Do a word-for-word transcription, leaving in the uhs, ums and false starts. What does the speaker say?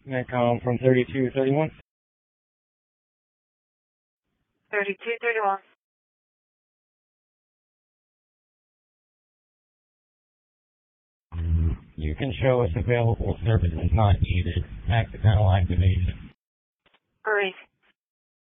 Metcom from thirty-two thirty-one. thirty-two thirty-one. You can show us available services not needed. Accidental activation. Great.